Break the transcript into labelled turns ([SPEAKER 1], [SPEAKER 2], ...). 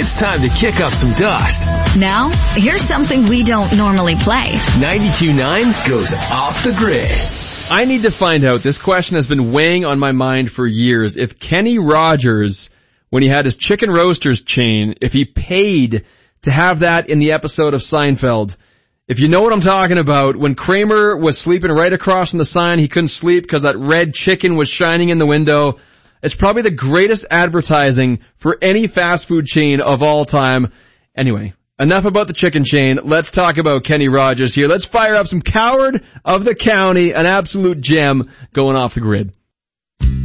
[SPEAKER 1] It's time to kick up some dust.
[SPEAKER 2] Now, here's something we don't normally play.
[SPEAKER 1] 92.9 goes off the grid.
[SPEAKER 3] I need to find out, this question has been weighing on my mind for years, if Kenny Rogers, when he had his Chicken Roasters chain, if he paid to have that in the episode of Seinfeld. If you know what I'm talking about, when Kramer was sleeping right across from the sign, he couldn't sleep because that red chicken was shining in the window. It's probably the greatest advertising for any fast food chain of all time. Anyway, enough about the chicken chain. Let's talk about Kenny Rogers here. Let's fire up some Coward of the County, an absolute gem going off the grid.